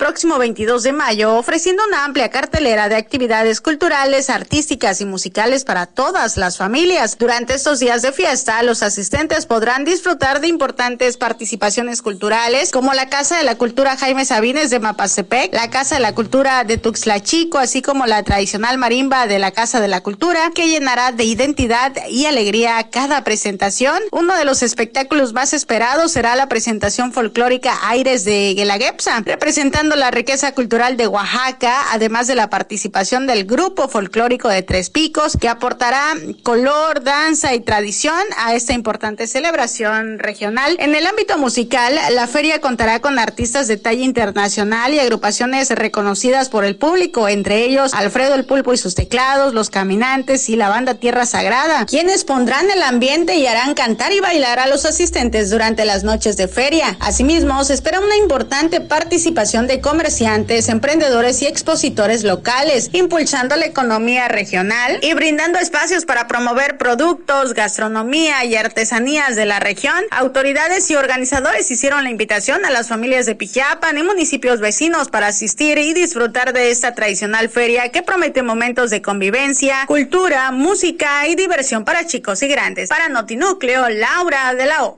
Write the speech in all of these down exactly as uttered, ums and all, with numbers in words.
próximo veintidós de mayo, ofreciendo una amplia cartelera de actividades culturales, artísticas y musicales para todas las familias. Durante estos días de fiesta, los asistentes podrán disfrutar de importantes participaciones culturales, como la Casa de la Cultura Jaime Sabines de Mapastepec, la Casa de la Cultura de Tuxtla Chico, así como la tradicional marimba de la Casa de la Cultura, que llenará de identidad y alegría cada presentación. Uno de los espectáculos más esperados será la presentación folclórica Aires de Guelaguetza, representando la riqueza cultural de Oaxaca, además de la participación del grupo folclórico de Tres Picos, que aportará color, danza y tradición a esta importante celebración regional. En el ámbito musical, la feria contará con artistas de talla internacional y agrupaciones reconocidas por el público, entre ellos Alfredo el Pulpo y sus teclados, Los Caminantes y la banda Tierra Sagrada, quienes pondrán el ambiente y harán cantar y bailar a los asistentes durante las noches de feria. Asimismo, se espera una importante participación de comerciantes, emprendedores y expositores locales, impulsando la economía regional y brindando espacios para promover productos, gastronomía y artesanías de la región. Autoridades y organizadores hicieron la invitación a las familias de Pijiapan y municipios vecinos para asistir y disfrutar de esta tradicional feria que promete momentos de convivencia, cultura, música y diversión para chicos y grandes. Para Notinúcleo, Laura de la O.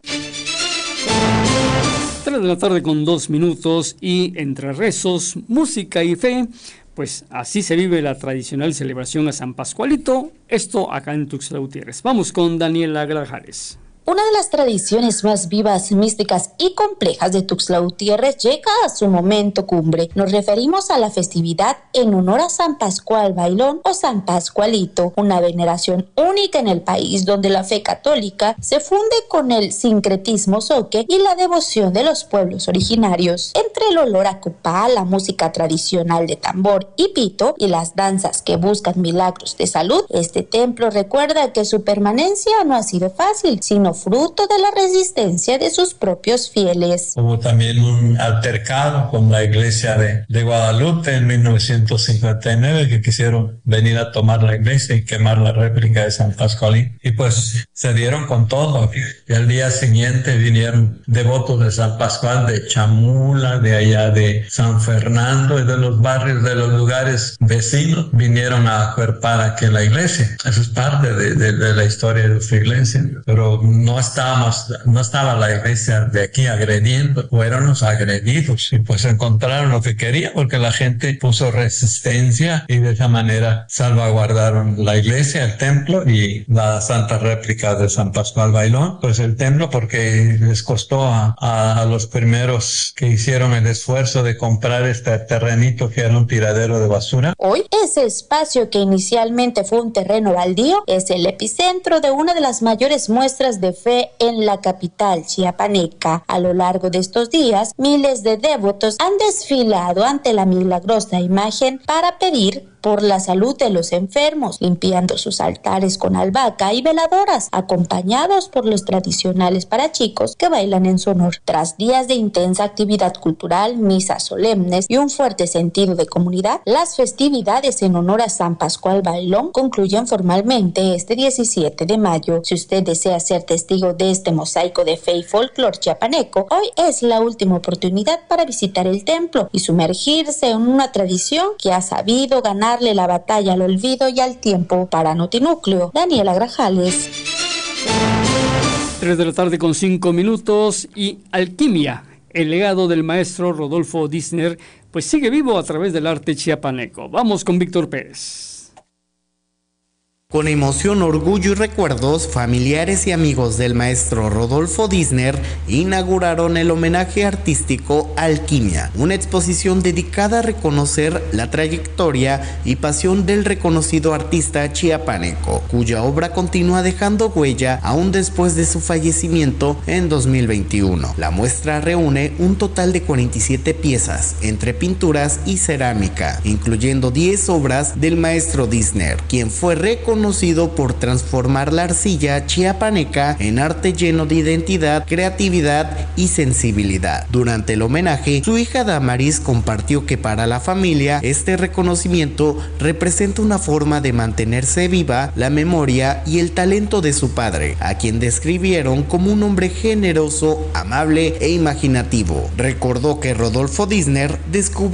tres de la tarde con dos minutos y entre rezos, música y fe, pues así se vive la tradicional celebración a San Pascualito, esto acá en Tuxtla Gutiérrez. Vamos con Daniela Grajales. Una de las tradiciones más vivas, místicas y complejas de Tuxtla Gutiérrez llega a su momento cumbre. Nos referimos a la festividad en honor a San Pascual Bailón o San Pascualito, una veneración única en el país donde la fe católica se funde con el sincretismo zoque y la devoción de los pueblos originarios. Entre el olor a copal, la música tradicional de tambor y pito y las danzas que buscan milagros de salud, este templo recuerda que su permanencia no ha sido fácil, sino fruto de la resistencia de sus propios fieles. Hubo también un altercado con la iglesia de, de Guadalupe en mil novecientos cincuenta y nueve, que quisieron venir a tomar la iglesia y quemar la réplica de San Pascualín. Y pues se dieron con todo. Y al día siguiente vinieron devotos de San Pascual de Chamula, de allá de San Fernando y de los barrios, de los lugares vecinos, vinieron a acuerpar aquí en la iglesia. Eso es parte de, de, de la historia de nuestra iglesia. Pero no estábamos, no estaba la iglesia de aquí agrediendo, fueron los agredidos y pues encontraron lo que querían porque la gente puso resistencia y de esa manera salvaguardaron la iglesia, el templo y la santa réplica de San Pascual Bailón. Pues el templo porque les costó a, a, a los primeros que hicieron el esfuerzo de comprar este terrenito que era un tiradero de basura. Hoy ese espacio que inicialmente fue un terreno baldío es el epicentro de una de las mayores muestras de fe en la capital chiapaneca. A lo largo de estos días, miles de devotos han desfilado ante la milagrosa imagen para pedir por la salud de los enfermos, limpiando sus altares con albahaca y veladoras, acompañados por los tradicionales parachicos que bailan en su honor. Tras días de intensa actividad cultural, misas solemnes y un fuerte sentido de comunidad, las festividades en honor a San Pascual Bailón concluyen formalmente este diecisiete de mayo. Si usted desea ser testigo de este mosaico de fe y folclor chiapaneco, hoy es la última oportunidad para visitar el templo y sumergirse en una tradición que ha sabido ganar la batalla al olvido y al tiempo. Para Notinúcleo, Daniela Grajales. tres de la tarde con cinco minutos y Alquimia, el legado del maestro Rodolfo Dissner, pues sigue vivo a través del arte chiapaneco. Vamos con Víctor Pérez. Con emoción, orgullo y recuerdos, familiares y amigos del maestro Rodolfo Dissner inauguraron el homenaje artístico Alquimia, una exposición dedicada a reconocer la trayectoria y pasión del reconocido artista chiapaneco, cuya obra continúa dejando huella aún después de su fallecimiento en dos mil veintiuno. La muestra reúne un total de cuarenta y siete piezas, entre pinturas y cerámica, incluyendo diez obras del maestro Dissner, quien fue reconocido conocido por transformar la arcilla chiapaneca en arte lleno de identidad, creatividad y sensibilidad. Durante el homenaje, su hija Damaris compartió que para la familia este reconocimiento representa una forma de mantenerse viva la memoria y el talento de su padre, a quien describieron como un hombre generoso, amable e imaginativo. Recordó que Rodolfo Dissner descubrió